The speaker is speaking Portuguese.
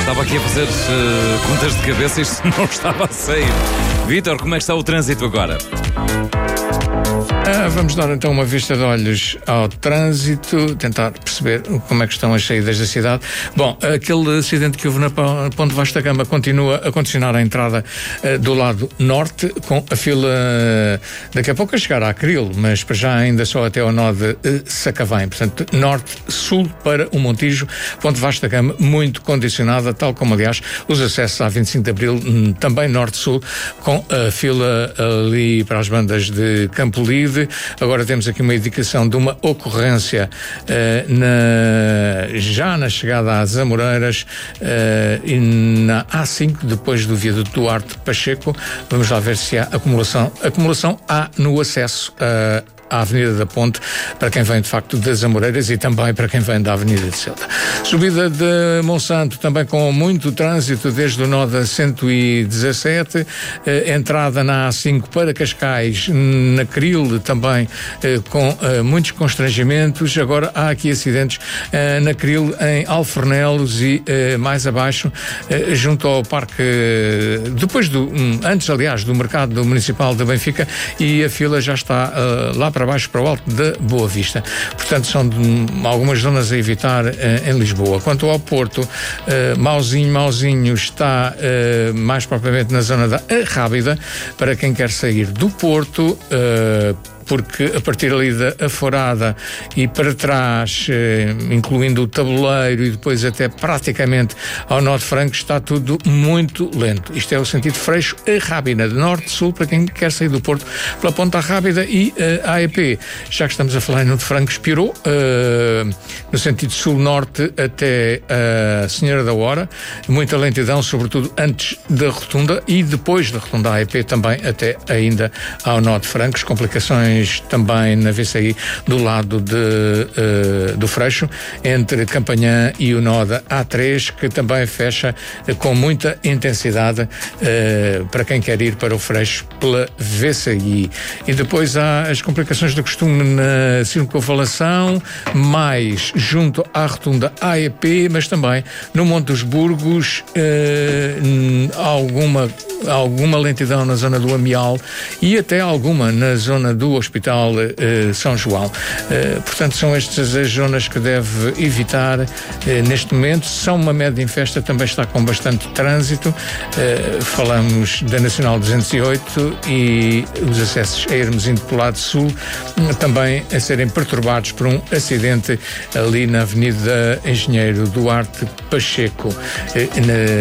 Estava aqui a fazer contas de cabeça e isto não estava a sair. Vítor, como é que está o trânsito agora? Vamos dar então uma vista de olhos ao trânsito, tentar perceber como é que estão as saídas da cidade. Bom, aquele acidente que houve na Ponte Vasta Gama continua a condicionar a entrada do lado norte, com a fila daqui a pouco a chegar à Acril, mas para já ainda só até ao nó de Sacavém. Portanto, norte-sul para o Montijo, Ponte Vasta Gama muito condicionada, tal como aliás os acessos à 25 de Abril, também norte-sul, com a fila ali para as bandas de Campo Livre. Agora temos aqui uma indicação de uma ocorrência já na chegada às Amoreiras e na A5, depois do viaduto Duarte Pacheco. Vamos lá ver se há acumulação. Acumulação há no acesso à Avenida da Ponte, para quem vem de facto das Amoreiras e também para quem vem da Avenida de Ceuta. Subida de Monsanto, também com muito trânsito desde o nó da 117, entrada na A5 para Cascais, na Cril também com muitos constrangimentos. Agora há aqui acidentes na Cril, em Alfornelos e mais abaixo, junto ao parque, antes aliás do mercado municipal de Benfica, e a fila já está lá para baixo, para o alto da Boa Vista. Portanto, são algumas zonas a evitar em Lisboa. Quanto ao Porto, Mauzinho está mais propriamente na zona da Arrábida, para quem quer sair do Porto, porque a partir ali da Aforada e para trás, incluindo o Tabuleiro e depois até praticamente ao nó de Franco, está tudo muito lento. Isto é o sentido Freixo-Arrábida, de norte-sul, para quem quer sair do Porto pela Ponta Arrábida, e a AEP, já que estamos a falar em nó de Franco, expirou no sentido sul-norte até a Senhora da Hora, muita lentidão, sobretudo antes da rotunda e depois da rotunda AEP também até ainda ao nó de Francos, complicações também na VCI do lado do Freixo, entre Campanhã e o nó da A3, que também fecha com muita intensidade para quem quer ir para o Freixo pela VCI. E depois há as complicações do costume na circunvalação, mais junto à rotunda AEP, mas também no Monte dos Burgos, alguma lentidão na zona do Amial e até alguma na zona do Hospital São João. Portanto, são estas as zonas que deve evitar neste momento. São uma média em Festa, também está com bastante trânsito. Falamos da Nacional 208 e os acessos a Hermesinde pelo lado sul também a serem perturbados por um acidente ali na Avenida Engenheiro Duarte Pacheco,